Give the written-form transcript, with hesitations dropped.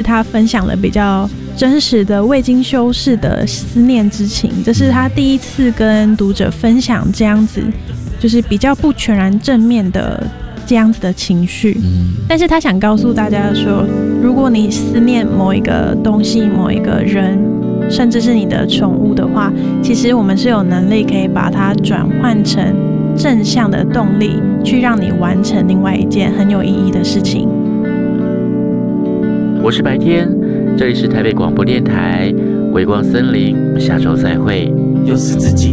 他分享了比较真实的未经修饰的思念之情，这是他第一次跟读者分享这样子，就是比较不全然正面的这样子的情绪。但是他想告诉大家说，如果你思念某一个东西、某一个人，甚至是你的宠物的话，其实我们是有能力可以把它转换成正向的动力，去让你完成另外一件很有意义的事情。 我是白天，这里是台北广播电台微光森林，下周再会。 又是自己。